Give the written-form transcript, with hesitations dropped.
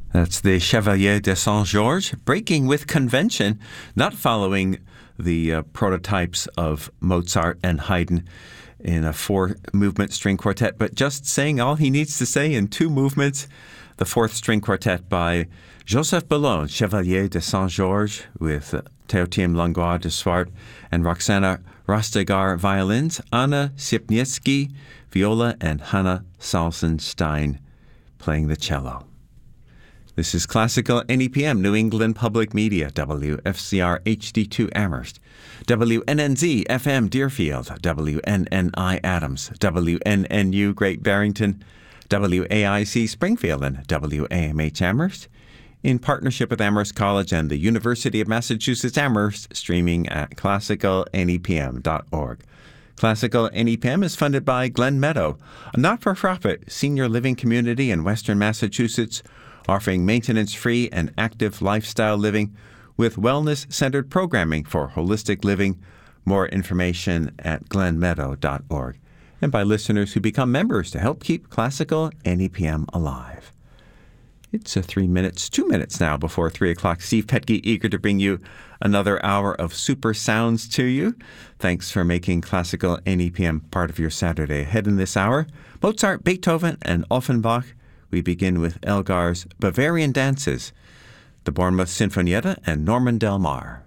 That's the Chevalier de Saint-Georges, breaking with convention, not following the prototypes of Mozart and Haydn in a 4-movement string quartet, but just saying all he needs to say in 2 movements. The 4th string quartet by Joseph Boulogne, Chevalier de Saint-Georges, with Teotim Langlois de Swart and Roxana Rastegar violins, Anna Sipniewski viola, and Hanna Salzenstein playing the cello. This is Classical NEPM, New England Public Media, WFCR HD2 Amherst, WNNZ FM Deerfield, WNNI Adams, WNNU Great Barrington, WAIC Springfield, and WAMH Amherst, in partnership with Amherst College and the University of Massachusetts Amherst, streaming at classicalnepm.org. Classical NEPM is funded by Glen Meadow, a not-for-profit senior living community in western Massachusetts, offering maintenance-free and active lifestyle living with wellness-centered programming for holistic living. More information at glenmeadow.org. And by listeners who become members to help keep Classical NEPM alive. It's 2 minutes now before 3 o'clock. Steve Petke, eager to bring you another hour of super sounds to you. Thanks for making Classical NEPM part of your Saturday. Ahead in this hour, Mozart, Beethoven, and Offenbach. We begin with Elgar's Bavarian Dances, the Bournemouth Sinfonietta, and Norman Del Mar.